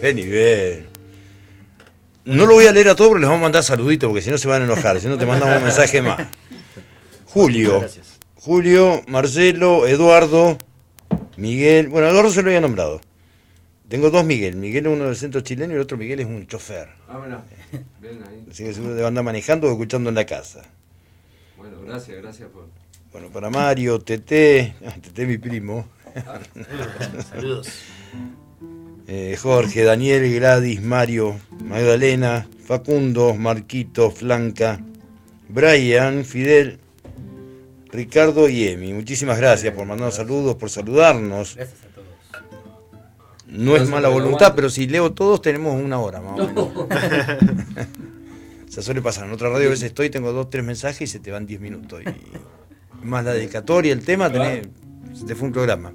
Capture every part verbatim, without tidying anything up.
Qué nivel. No lo voy a leer a todos, pero les vamos a mandar saluditos, porque si no se van a enojar, si no te mandamos un mensaje más. Julio, Gracias. Julio, Marcelo, Eduardo, Miguel. Bueno, Eduardo se lo había nombrado. Tengo dos Miguel. Miguel es uno del centro chileno y el otro Miguel es un chofer. Ah, bueno, ven ahí. Así que seguro te andar manejando o escuchando en la casa. Bueno, gracias, gracias por... Bueno, para Mario, Tete, ah, Tete mi primo. Saludos. Eh, Jorge, Daniel, Gladys, Mario, Magdalena, Facundo, Marquito, Flanca, Brian, Fidel, Ricardo y Emi. Muchísimas gracias por mandarnos saludos, por saludarnos. Gracias a todos. No es mala voluntad, pero si leo todos tenemos una hora más o menos. Se suele pasar. En otra radio a veces estoy, tengo dos, tres mensajes y se te van diez minutos. Y más la dedicatoria, el tema, tenés, se te fue un programa.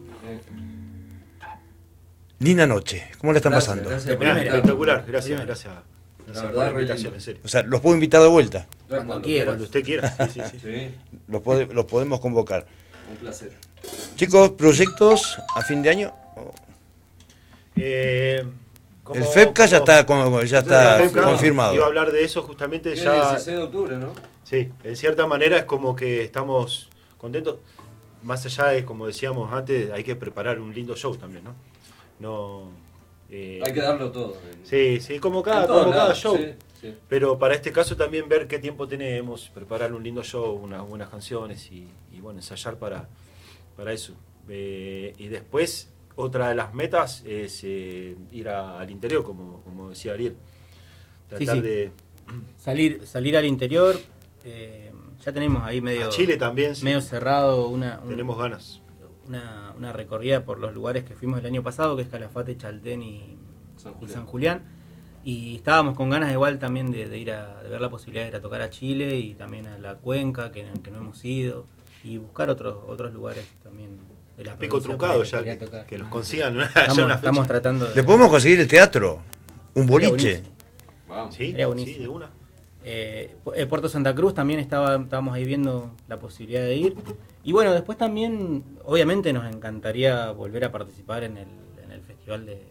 Linda noche. ¿Cómo la están Gracias, pasando? gracias. Primero, espectacular. Gracias, Primero. gracias. Gracias verdad, por la re invitación, lindo. en serio. O sea, los puedo invitar de vuelta. Cuando Quieras. Cuando usted quiera. Sí, sí, sí. Sí, Los, pode- los podemos convocar. un placer. Chicos, ¿proyectos a fin de año? Eh, como- El FEPCA ya como- está, como- ya está El FEPCA, confirmado. Iba a hablar de eso justamente El ya. dieciséis de octubre, ¿no? Sí, en cierta manera es como que estamos contentos. Más allá de, como decíamos antes, hay que preparar un lindo show también, ¿no? No. eh, Hay que darlo todo. Sí, sí, como cada, En todos como cada lados, show. sí, sí. Pero para este caso también ver qué tiempo tenemos, preparar un lindo show, unas buenas canciones y, y bueno, ensayar para, para eso. Eh, y después, otra de las metas es eh, ir a- al interior, como, como decía Ariel. Tratar Sí, sí. de. Salir, salir al interior, eh, ya tenemos ahí medio, A Chile también, sí. medio cerrado una, un- Tenemos ganas. una, una recorrida por los lugares que fuimos el año pasado, que es Calafate, Chaltén y San y Julián. San Julián. Y estábamos con ganas igual también de, de ir a de ver la posibilidad de ir a tocar a Chile y también a la Cuenca, que, que no hemos ido, y buscar otros otros lugares también de la Pico provincia truncado para ya, ir a que, tocar. que los consigan. ¿no? Ya Estamos, una estamos fecha. tratando de... ¿Le podemos conseguir el teatro? ¿Un boliche? buenísimo. Vamos. Sí, Sería sí, buenísimo. de una. Eh, eh, Puerto Santa Cruz también estaba, estábamos ahí viendo la posibilidad de ir. Y bueno, después también, obviamente nos encantaría volver a participar en el, en el festival de,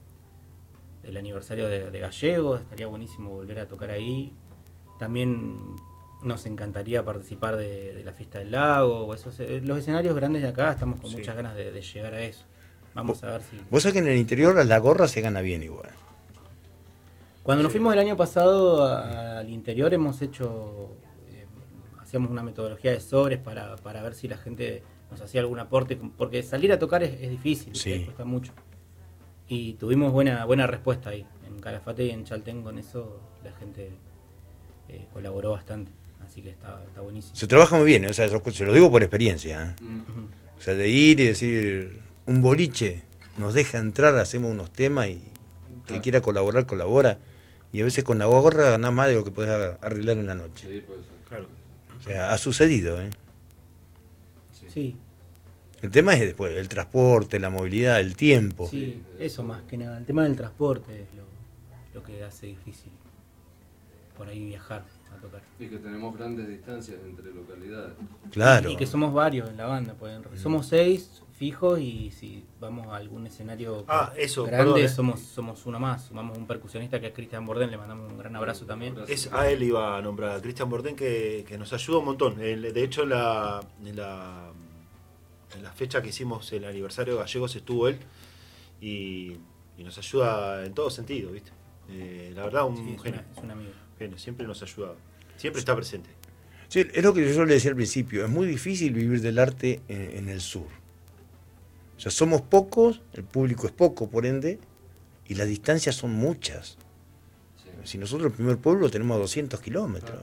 del aniversario de, de Gallegos, estaría buenísimo volver a tocar ahí. También nos encantaría participar de, de la fiesta del lago, o esos, eh, los escenarios grandes de acá, estamos con Sí. muchas ganas de, de llegar a eso. Vamos a ver si... Vos sabés que en el interior a la gorra se gana bien igual. Cuando nos fuimos el año pasado a- al interior hemos hecho, eh, hacíamos una metodología de sobres para, para ver si la gente nos hacía algún aporte, porque salir a tocar es, es difícil, Sí. cuesta mucho. Y tuvimos buena buena respuesta ahí, en Calafate y en Chaltén con eso la gente eh, colaboró bastante, así que está, está buenísimo. Se trabaja muy bien, o sea, se lo digo por experiencia. ¿eh? Mm. Ujú. O sea, de ir y decir, un boliche nos deja entrar, hacemos unos temas y el que Claro. quiera colaborar, colabora. Y a veces con la gorra ganás más de lo que podés arreglar en la noche. Sí, puede ser. Claro. O sea, ha sucedido. ¿eh? Sí. Sí, El tema es después, el transporte, la movilidad, el tiempo. sí, eso más que nada. El tema del transporte es lo, lo que hace difícil por ahí viajar a tocar. Y que tenemos grandes distancias entre localidades. Claro. Y que somos varios en la banda, pues, somos seis fijos y si vamos a algún escenario Ah, eso, grande perdón, eh. somos somos uno más, sumamos un percusionista que es Cristian Borden, le mandamos un gran abrazo también. Es, a él iba a nombrar, a Cristian Borden, que, que nos ayuda un montón. El- de hecho, en la, en, la, en la fecha que hicimos el aniversario de Gallegos estuvo él y, y nos ayuda en todo sentido, ¿viste? Eh, la verdad, un Sí, es, genio, una- es un amigo. genio, siempre nos ayuda, siempre está presente. Sí, es lo que yo le decía al principio, es muy difícil vivir del arte en, en el sur. O sea, somos pocos, el público es poco, por ende, y las distancias son muchas. Sí. Si nosotros el primer pueblo tenemos doscientos kilómetros.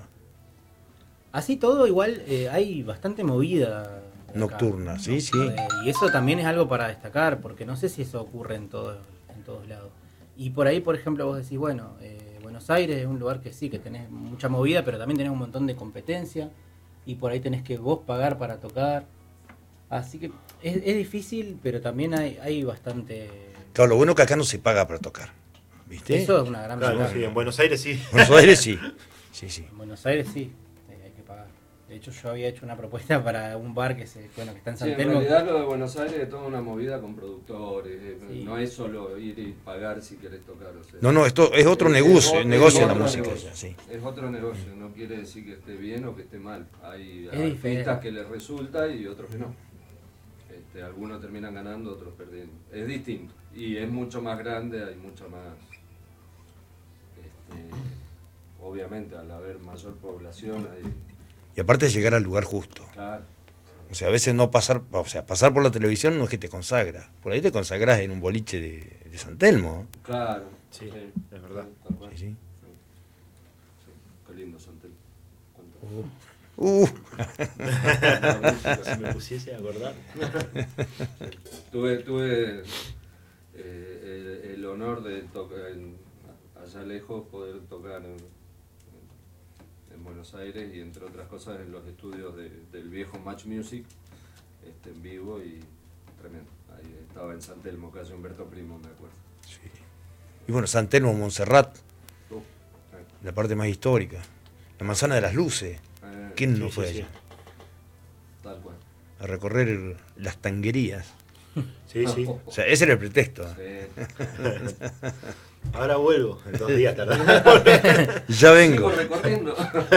Así todo igual eh, hay bastante movida acá, Nocturna, sí, sí. Eh, y eso también es algo para destacar, porque no sé si eso ocurre en todos en todos lados. Y por ahí, por ejemplo, vos decís, bueno, eh, Buenos Aires es un lugar que sí, que tenés mucha movida, pero también tenés un montón de competencia, y por ahí tenés que vos pagar para tocar. Así que es, es difícil, pero también hay, hay bastante... Claro, lo bueno es que acá no se paga para tocar. ¿Viste? Eso es una gran Claro, ventaja. sí, en Buenos Aires sí. Buenos Aires sí. Sí, sí. En Buenos Aires sí, eh, hay que pagar. De hecho, yo había hecho una propuesta para un bar que se, bueno, que está en Sí, San en Telmo. realidad lo de Buenos Aires es toda una movida con productores, eh, Sí. no es solo ir y pagar si querés tocar. O sea, No, no, esto es otro es- negocio, es- negocio es la otro música. negocio. Ya, sí. Es otro negocio, no quiere decir que esté bien o que esté mal. Hay Es artistas diferente. que les resulta y otros que no. Este, algunos terminan ganando, otros perdiendo. Es distinto y es mucho más grande, hay mucha más... Este, obviamente, al haber mayor población, hay... Y aparte de llegar al lugar justo. Claro, O sea, a veces no pasar, o sea, pasar por la televisión no es que te consagra. Por ahí te consagras en un boliche de, de San Telmo. claro. Sí, es verdad. Tal cual. Sí, sí. Sí, qué lindo Santel. Cuánto- Uh, Si me pusiese a acordar. Tuve, tuve eh, el, el honor de tocar en- allá lejos, poder tocar en, en Buenos Aires y entre otras cosas en los estudios de- del viejo Match Music, este, en vivo y tremendo. Ahí estaba en San Telmo, calle Humberto Primo, me acuerdo. sí. Y bueno, San Telmo, Montserrat, Uh, eh, la parte más histórica. La manzana de las luces. eh, ¿Quién no Sí, fue sí, allá? Tal cual. A recorrer las tanguerías. Sí, sí. O sea, ese era el pretexto. ¿eh? Sí. Ahora vuelvo. En dos días tardé. Ya vengo. Sigo recorriendo.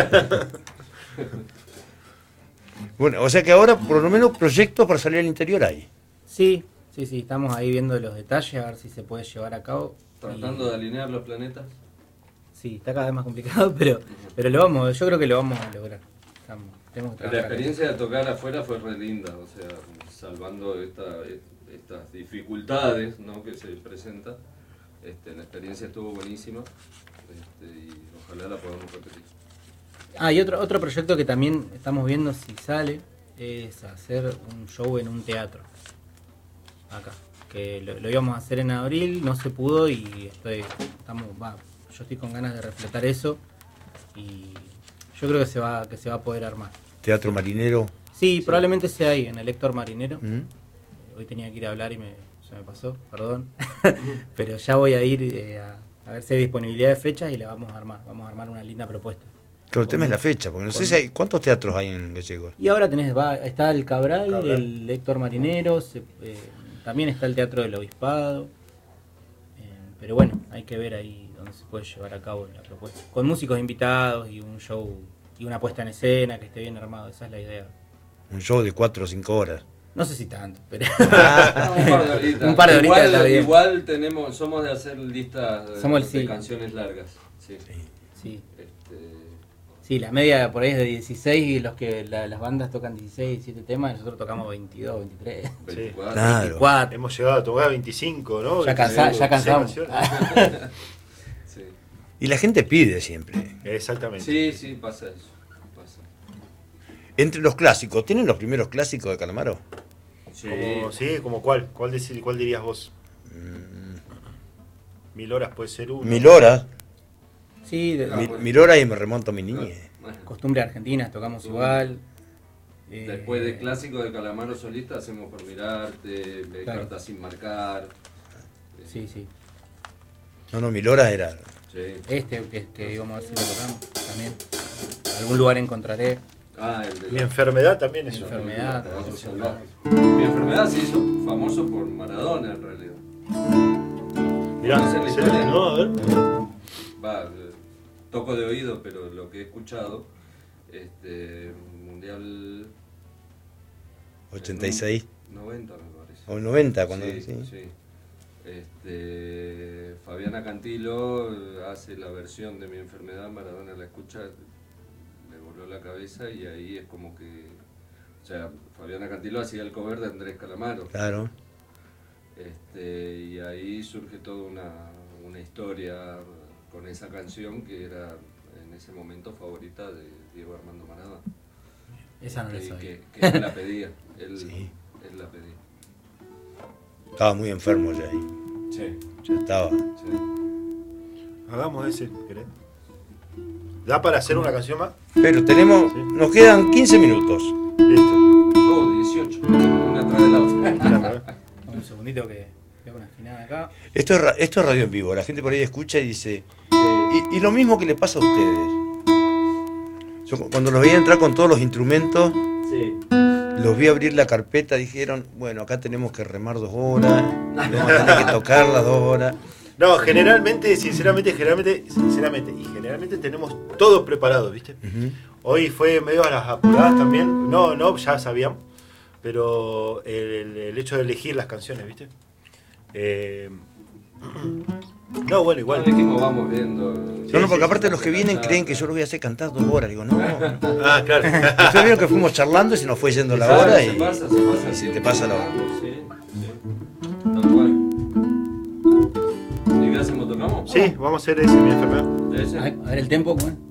Bueno, o sea que ahora por lo menos proyectos para salir al interior hay. Sí, sí, sí, estamos ahí viendo los detalles, a ver si se puede llevar a cabo. Tratando Y- de alinear los planetas. Sí, está cada vez más complicado, pero, pero lo vamos, yo creo que lo vamos a lograr. Estamos, tenemos que La trabajar. experiencia de tocar afuera fue re linda, o sea, salvando esta- estas dificultades, ¿no?, que se presentan. Este, la experiencia estuvo buenísima, este, y ojalá la podamos repetir. Ah, y otro, otro proyecto que también estamos viendo si sale es hacer un show en un teatro. Acá. Que lo, lo íbamos a hacer en abril, no se pudo y estoy, estamos, va, yo estoy con ganas de refletar eso y yo creo que se va, que se va a poder armar. Teatro Marinero. Sí, probablemente sea ahí, en el Héctor Marinero. ¿Mm? Hoy tenía que ir a hablar y me, se me pasó, perdón. Pero ya voy a ir eh, a, a ver si hay disponibilidad de fechas y la vamos a armar. Vamos a armar una linda propuesta. Pero el tema es la fecha, porque no sé si hay, ¿cuántos teatros hay en Gallegos? Y ahora tenés, va, está el Cabral, Cabral. el Héctor Marinero, se- eh, también está el Teatro del Obispado. Eh, pero bueno, hay que ver ahí dónde se puede llevar a cabo la propuesta. Con músicos invitados y un show y una puesta en escena que esté bien armado, esa es la idea. Un show de cuatro o cinco horas. No sé si tanto, pero Ah, un par de horitas. Un par de horitas igual, está bien. igual tenemos, somos de hacer listas de, Somos el de sí. canciones largas. Sí. sí. Este, Sí, la media por ahí es de dieciséis y los que la- las bandas tocan dieciséis, diecisiete temas y nosotros tocamos veintidós, veintitrés, veinticuatro. Claro. veinticuatro. Hemos llegado a tocar veinticinco, ¿no? Ya cansa- ya cansamos. seis canciones. Sí. Y la gente pide siempre. Exactamente. Sí, sí, pasa eso. Pasa. Entre los clásicos, ¿tienen los primeros clásicos de Calamaro? Sí. Como, sí, como cuál. ¿Cuál, deci- cuál dirías vos? Mm, Mil horas puede ser uno. Mil horas. Sí, de- Ah, Mil, bueno. mil horas y me remonto a mi niñez. Bueno, costumbre argentina, tocamos Sí. igual. Eh, después de clásico de Calamaro solista hacemos Por Mirarte, de Claro. Cartas Sin Marcar. Sí, sí. No, no, mil horas era. Sí. Este que, que íbamos a ver si lo tocamos también. Algún lugar encontraré. Ah, el de Mi enfermedad también es Mi uno. enfermedad. Caballo Salvaje. Mi enfermedad se hizo famoso por Maradona en realidad. Mirá, ¿Conoces la ¿en historia? serio? No, a ver. Va, eh, toco de oído, pero lo que he escuchado, este, Mundial ochenta y seis noventa me parece. o noventa, cuando. Sí, sí. sí. Este, Fabiana Cantilo eh, hace la versión de Mi enfermedad, Maradona la escucha, le voló la cabeza y ahí es como que, o sea, Fabiana Cantilo hacía el cover de Andrés Calamaro. Claro. Este, y ahí surge toda una, una historia con esa canción que era en ese momento favorita de Diego Armando Maradona. Esa no la que, sabía. que, que él la pedía, él, Sí. él la pedía. Estaba muy enfermo ya ahí. Sí, Ya estaba. sí. Hagamos ese, ¿querés? ¿Da para hacer una canción más? Pero tenemos. Sí. Nos quedan quince minutos. Listo. Oh, dieciocho, una atrás de la otra. Mirá, Un segundito que tengo una afinada acá. Esto es, ra- esto es radio en vivo. La gente por ahí escucha y dice. Y, y lo mismo que le pasa a ustedes. Yo cuando los veía entrar con todos los instrumentos, Sí. los vi abrir la carpeta, dijeron, bueno, acá tenemos que remar dos horas, vamos a tener que tocar las dos horas. No, generalmente, sinceramente, generalmente, sinceramente, y generalmente tenemos todo preparado, ¿viste? Uh-huh. Hoy fue medio a las apuradas también. No, no, ya sabíamos. Pero el, el hecho de elegir las canciones, ¿viste? Eh, no, bueno, igual. Bueno, dijimos, vamos viendo. No, no, porque aparte los que vienen creen que yo los voy a hacer cantar dos horas. Digo, no. Ah, claro. Ustedes vieron que fuimos charlando y se nos fue yendo la Claro, hora se y, pasa, se pasa. y se te pasa la hora. Sí, sí. Tal cual. ¿Y qué hacemos? ¿Tocamos? Sí, vamos a hacer ese, mi enfermedad. ¿Ese? A ver, a ver el tempo, ¿cómo es?